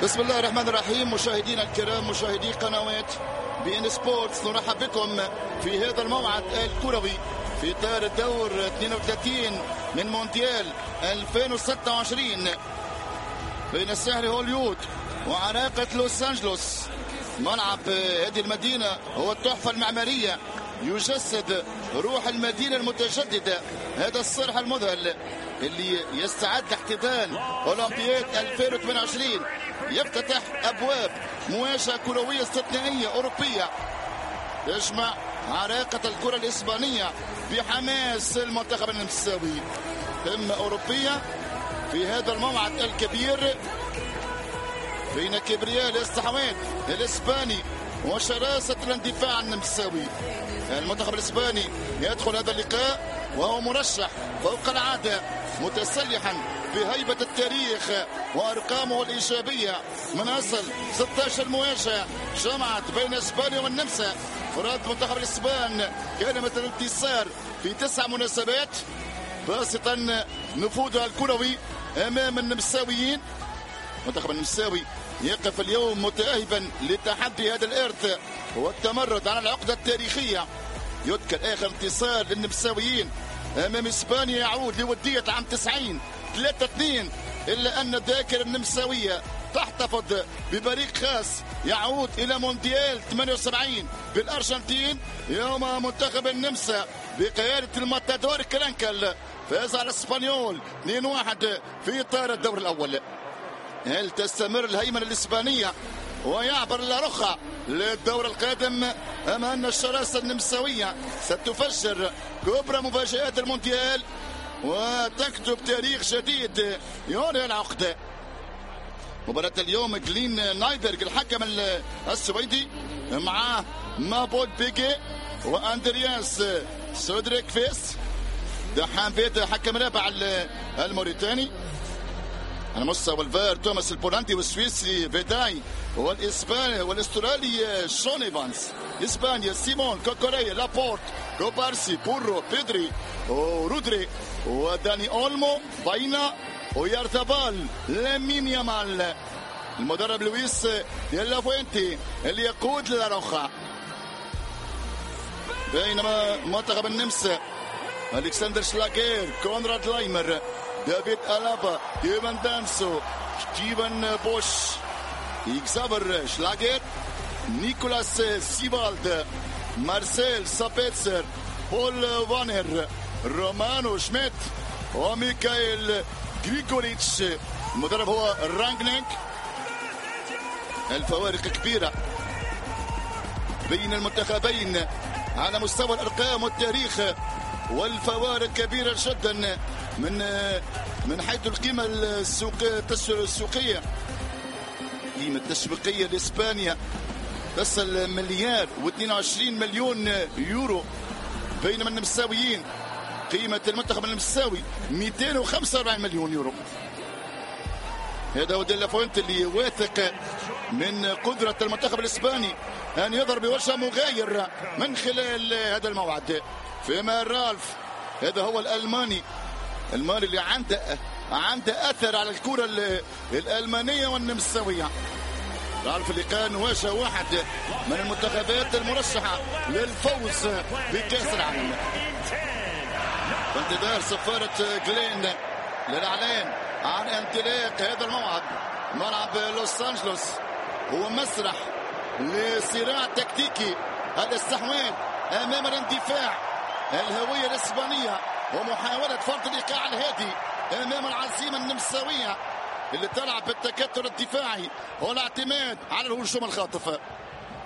بسم الله الرحمن الرحيم. مشاهدينا الكرام، مشاهدي قنوات بي ان سبورتس، نرحب بكم في هذا الموعد الكروي في اطار الدور 32 من مونديال 2026 بين الساحل هوليود وعراقة لوس أنجلوس. ملعب هذه المدينة هو التحفة المعمارية، يجسد روح المدينة المتجددة. هذا الصرح المذهل اللي يستعد لاحتضان أولمبياد 2028 يفتتح أبواب مواجهة كروية استثنائية أوروبية تجمع عراقة الكرة الإسبانية بحماس المنتخب النمساوي. قمة أوروبية في هذا الموعد الكبير بين كبرياء الاستحواذ الإسباني وشراسة الاندفاع النمساوي. المنتخب الإسباني يدخل هذا اللقاء وهو مرشح فوق العادة، متسلحا بهيبة التاريخ وأرقامه الإيجابية من أصل 16 مواجهة جمعت بين إسبانيا والنمسا. فراد منتخب الإسبان كلمة الانتصار في 9 مناسبات، باسطا نفوذه الكروي أمام النمساويين. المنتخب النمساوي يقف اليوم متأهبا لتحدي هذا الإرث والتمرد على العقدة التاريخية. يذكر آخر انتصار للنمساويين أمام إسبانيا يعود لودية عام 90 3-2، إلا أن الذاكرة النمساوية تحتفظ ببريق خاص يعود إلى مونديال 78 بالأرجنتين، يوم منتخب النمسا بقيادة الماتادور كرانكل فاز على اسبانيول 2-1 في إطار الدور الأول. هل تستمر الهيمنة الإسبانية ويعبر لاروخا للدور القادم، أم أن الشراسة النمساوية ستفجر كبرى مفاجآت المونديال وتكتب تاريخ جديد ينهي العقدة؟ مباراة اليوم جلين نايبرغ الحكم السويدي مع مابول بيجي وأندرياس سودريك فيس دحام فيت حكم رابع الموريتاني. على مستوى الفار توماس البولندي والسويسري فيداي والإسباني والاسترالي شون إيفانز. إسبانيا سيمون كوكوريا لابورت كوبارسي بورو بيدري ورودري وداني أولمو باينا ويارتابال لامين يامال. المدرب لويس يلافوينتي اللي يقود لاروخا. بينما منتخب النمسا ألكسندر شلاغير كونراد لايمر دافيد ألابا كيفن دانسو ستيفن بوش إكسابر شلاغير نيكولاس سيفالد مارسيل سابيتسر بول فانر رومانو شميت وميكايل غريغوريتش. المدرب هو رانجنيك. الفوارق كبيرة بين المنتخبين على مستوى الأرقام والتاريخ، والفوارق كبيرة جدا من حيث القيمة السوقية. قيمة التسويقية لإسبانيا تصل مليار و22 مليون يورو، بينما النمساويين قيمة المنتخب النمساوي 245 مليون يورو. هذا هو ديلا فوينت اللي واثق من قدرة المنتخب الإسباني أن يظهر بوجه مغاير من خلال هذا الموعد. فيما رالف هذا هو الألماني اللي عنده أثر على الكرة الألمانية والنمساوية. رالف اللي كان واجه واحد من المنتخبات المرشحة للفوز بكأس العالم. بانتظار سفارة جلين للإعلان عن انطلاق هذا الموعد. ملعب لوس أنجلوس هو مسرح لصراع تكتيكي، الاستحواذ أمام الاندفاع، الهوية الإسبانية ومحاولة فرض الإيقاع الهادي أمام العزيمة النمساوية اللي تلعب بالتكتل الدفاعي والاعتماد على الهجوم الخاطف.